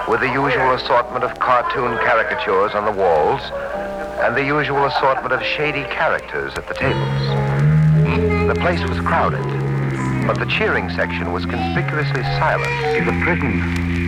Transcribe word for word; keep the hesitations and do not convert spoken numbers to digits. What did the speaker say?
with the usual assortment of cartoon caricatures on the walls and the usual assortment of shady characters at the tables. The place was crowded, but the cheering section was conspicuously silent. It's a prison.